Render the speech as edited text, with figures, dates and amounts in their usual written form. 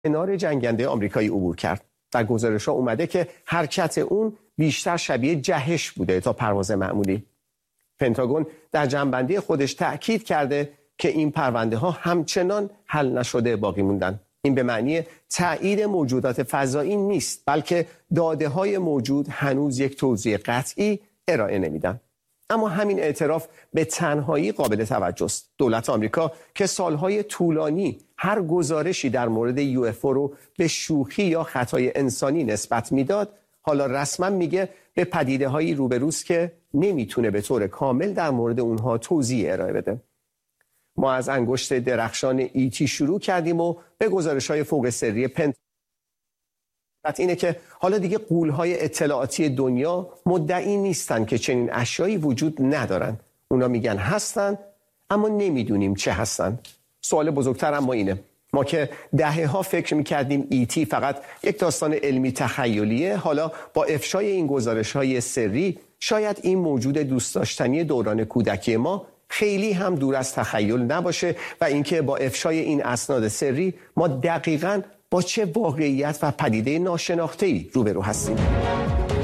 کنار جنگنده آمریکایی عبور کرد. در گزارش‌ها اومده که حرکت اون بیشتر شبیه جهش بوده تا پرواز معمولی. پنتاگون در جنبندی خودش تأکید کرده که این پرونده ها همچنان حل نشده باقی موندن. این به معنی تایید موجودات فضایی نیست، بلکه داده های موجود هنوز یک توضیح قطعی ارائه نمیدن. اما همین اعتراف به تنهایی قابل توجه است. دولت آمریکا که سالهای طولانی هر گزارشی در مورد UFO رو به شوخی یا خطای انسانی نسبت میداد، حالا رسما میگه به پدیده‌هایی روبروست که نمیتونه به طور کامل در مورد اونها توضیح ارائه بده. ما از انگشت درخشان ایتی شروع کردیم و به گزارش‌های فوق سری پنتاگون اینه که حالا دیگه غول‌های اطلاعاتی دنیا مدعی نیستن که چنین اشیایی وجود ندارن. اونا میگن هستن اما نمیدونیم چه هستن. سوال بزرگتر اما اینه: ما که دهه‌ها فکر می‌کردیم ایتی فقط یک داستان علمی تخیلیه، حالا با افشای این گزارش‌های سری شاید این موجود دوست داشتنی دوران کودکی ما خیلی هم دور از تخیل نباشه و اینکه با افشای این اسناد سری ما دقیقاً با چه واقعیت و پدیده ناشناخته‌ای روبرو هستیم.